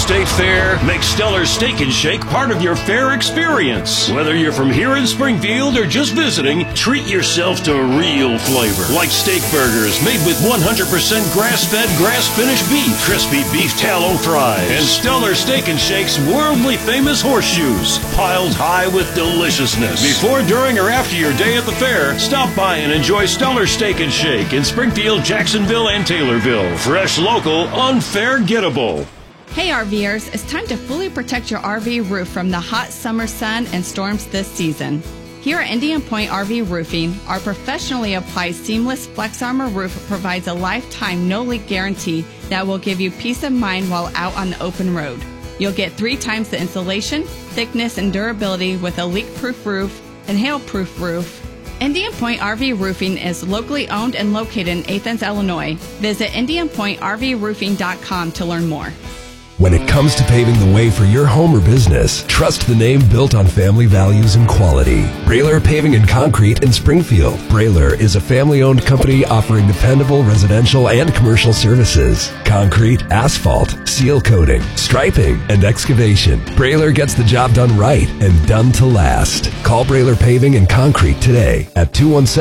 State Fair makes Stellar Steak and Shake part of your fair experience. Whether you're from here in Springfield or just visiting, treat yourself to real flavor. Like steak burgers made with 100% grass-fed, grass-finished beef, crispy beef tallow fries, and Stellar Steak and Shake's worldly famous horseshoes, piled high with deliciousness. Before, during, or after your day at the fair, stop by and enjoy Stellar Steak and Shake in Springfield, Jacksonville, and Taylorville. Fresh, local, unforgettable. Hey RVers, it's time to fully protect your RV roof from the hot summer sun and storms this season. Here at Indian Point RV Roofing, our professionally applied seamless Flex Armor roof provides a lifetime no-leak guarantee that will give you peace of mind while out on the open road. You'll get 3 times the insulation, thickness, and durability with a leak-proof roof and hail-proof roof. Indian Point RV Roofing is locally owned and located in Athens, Illinois. Visit IndianPointRVRoofing.com to learn more. When it comes to paving the way for your home or business, trust the name built on family values and quality. Brailer Paving and Concrete in Springfield. Brailer is a family-owned company offering dependable residential and commercial services. Concrete, asphalt, seal coating, striping, and excavation. Brailer gets the job done right and done to last. Call Brailer Paving and Concrete today at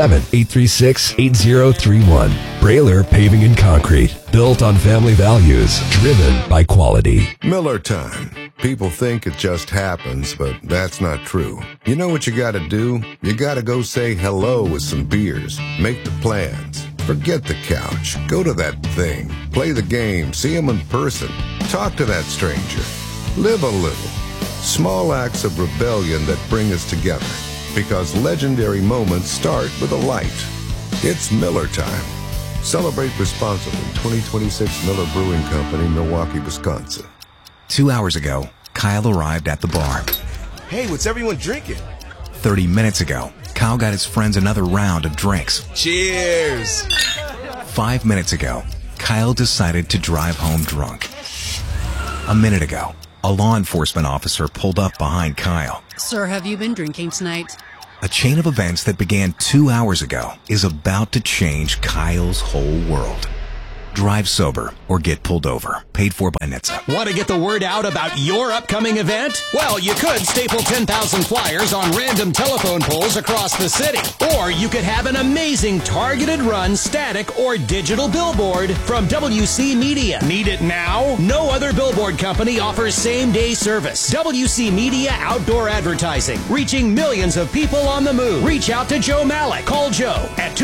217-836-8031. Brailer Paving and Concrete. Built on family values, driven by quality. Miller time. People think it just happens, but that's not true. You know what you gotta do? You gotta go say hello with some beers. Make the plans. Forget the couch. Go to that thing. Play the game. See them in person. Talk to that stranger. Live a little. Small acts of rebellion that bring us together. Because legendary moments start with a light. It's Miller time. Celebrate responsibly. 2026 Miller Brewing Company, Milwaukee, Wisconsin. 2 hours ago, Kyle arrived at the bar. Hey, what's everyone drinking? 30 minutes ago, Kyle got his friends another round of drinks. Cheers! 5 minutes ago, Kyle decided to drive home drunk. A minute ago, a law enforcement officer pulled up behind Kyle. Sir, have you been drinking tonight? A chain of events that began 2 hours ago is about to change Kyle's whole world. Drive sober or get pulled over. Paid for by NHTSA. Want to get the word out about your upcoming event? Well, you could staple 10,000 flyers on random telephone poles across the city. Or you could have an amazing targeted run, static, or digital billboard from WC Media. Need it now? No other billboard company offers same-day service. WC Media Outdoor Advertising, reaching millions of people on the move. Reach out to Joe Malik. Call Joe at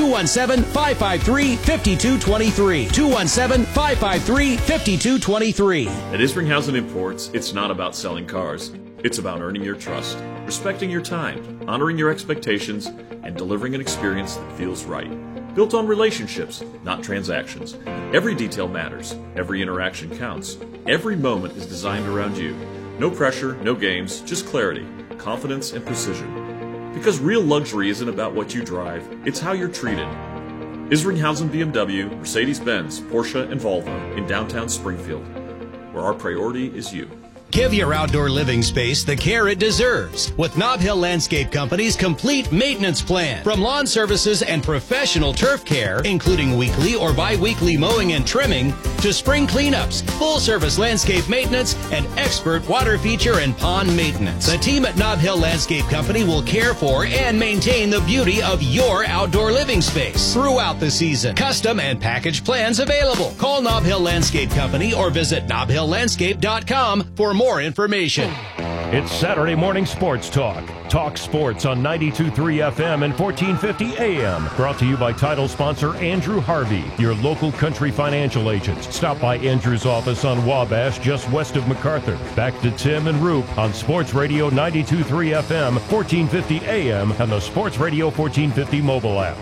217-553-5223. 217-553-5223. At Isringhausen Imports, it's not about selling cars. It's about earning your trust, respecting your time, honoring your expectations, and delivering an experience that feels right. Built on relationships, not transactions. Every detail matters. Every interaction counts. Every moment is designed around you. No pressure, no games, just clarity, confidence, and precision. Because real luxury isn't about what you drive, it's how you're treated. Isringhausen BMW, Mercedes-Benz, Porsche, and Volvo in downtown Springfield, where our priority is you. Give your outdoor living space the care it deserves with Nob Hill Landscape Company's complete maintenance plan. From lawn services and professional turf care, including weekly or bi-weekly mowing and trimming, to spring cleanups, full-service landscape maintenance, and expert water feature and pond maintenance. The team at Nob Hill Landscape Company will care for and maintain the beauty of your outdoor living space throughout the season. Custom and package plans available. Call Nob Hill Landscape Company or visit nobhilllandscape.com for more information. It's Saturday morning sports talk. Talk sports on 92.3 FM and 1450 AM. Brought to you by title sponsor Andrew Harvey, your local country financial agent. Stop by Andrew's office on Wabash, just west of MacArthur. Back to Tim and Roop on Sports Radio 92.3 FM, 1450 AM, and the Sports Radio 1450 mobile app.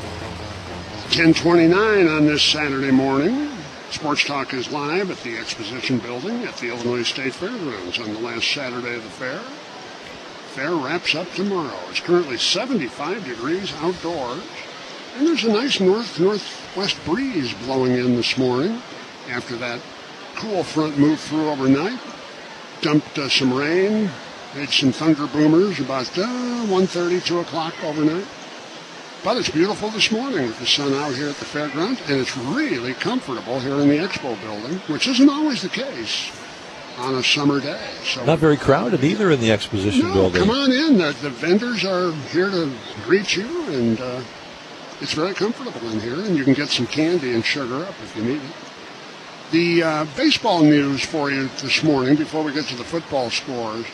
10:29 on this Saturday morning. Sports Talk is live at the Exposition Building at the Illinois State Fairgrounds on the last Saturday of the fair. Fair wraps up tomorrow. It's currently 75 degrees outdoors, and there's a nice northwest breeze blowing in this morning after that cool front moved through overnight. Dumped some rain, made some thunder boomers about 1:30, 2 o'clock overnight. But it's beautiful this morning with the sun out here at the fairgrounds, and it's really comfortable here in the Expo Building, which isn't always the case. on a summer day. So not very crowded either in the exposition building. Come on in. The vendors are here to greet you, and it's very comfortable in here, and you can get some candy and sugar up if you need it. The baseball news for you this morning, before we get to the football scores,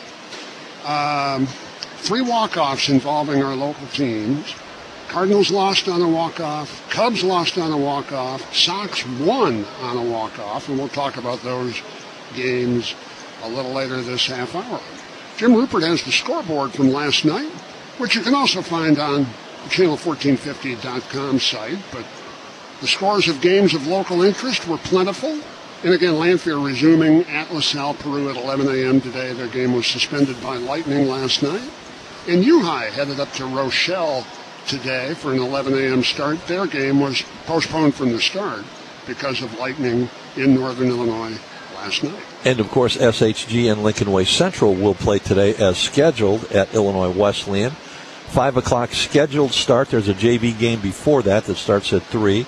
3 walk-offs involving our local teams. Cardinals lost on a walk-off, Cubs lost on a walk-off, Sox won on a walk-off, and we'll talk about those games a little later this half hour. Jim Rupert has the scoreboard from last night, which you can also find on the channel1450.com site, but the scores of games of local interest were plentiful. And again, Lanphier resuming at LaSalle, Peru at 11 a.m. today. Their game was suspended by lightning last night. And U-High headed up to Rochelle today for an 11 a.m. start. Their game was postponed from the start because of lightning in northern Illinois last night. And, of course, SHG and Lincoln Way Central will play today as scheduled at Illinois Wesleyan. 5 o'clock scheduled start. There's a JV game before that starts at 3.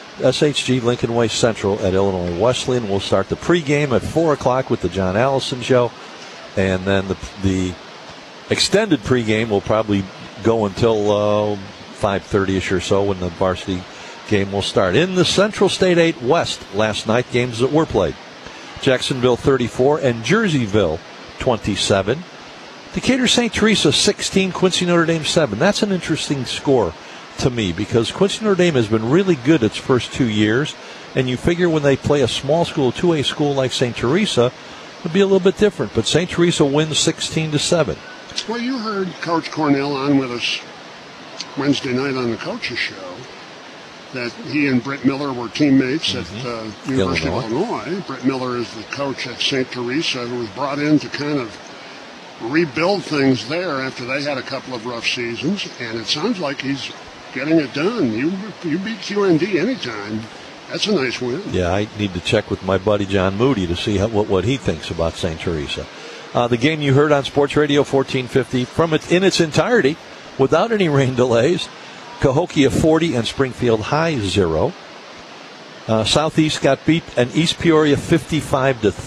SHG Lincoln Way Central at Illinois Wesleyan will start the pregame at 4 o'clock with the John Allison Show. And then the extended pregame will probably go until 5:30ish or so when the varsity game will start. In the Central State 8 West last night, games that were played. Jacksonville 34 and Jerseyville 27. Decatur St. Teresa 16, Quincy Notre Dame 7. That's an interesting score to me because Quincy Notre Dame has been really good its first 2 years, and you figure when they play a small school, 2A school like St. Teresa, it'd be a little bit different. But St. Teresa wins 16-7. Well, you heard Coach Cornell on with us Wednesday night on the Coaches Show that he and Britt Miller were teammates at University of Illinois. Britt Miller is the coach at St. Teresa, who was brought in to kind of rebuild things there after they had a couple of rough seasons, and it sounds like he's getting it done. You beat QND anytime. That's a nice win. Yeah, I need to check with my buddy John Moody to see what he thinks about St. Teresa. The game you heard on Sports Radio 1450 in its entirety, without any rain delays. Cahokia 40 and Springfield High 0. Southeast got beat and East Peoria 55-3.